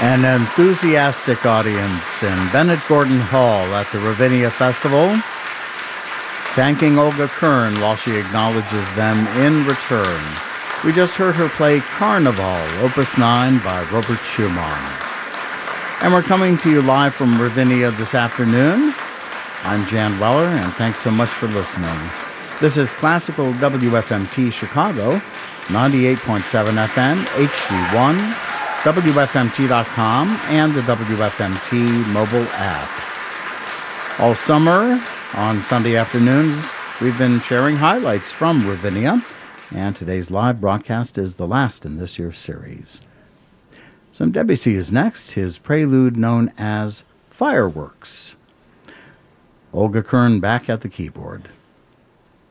An enthusiastic audience in Bennett Gordon Hall at the Ravinia Festival, thanking Olga Kern while she acknowledges them in return. We just heard her play Carnival, Opus 9 by Robert Schumann. And we're coming to you live from Ravinia this afternoon. I'm Jan Weller, and thanks so much for listening. This is Classical WFMT Chicago, 98.7 FM, HD1, WFMT.com, and the WFMT mobile app. All summer, on Sunday afternoons, we've been sharing highlights from Ravinia, and today's live broadcast is the last in this year's series. Some Debussy is next, his prelude known as Fireworks. Olga Kern back at the keyboard.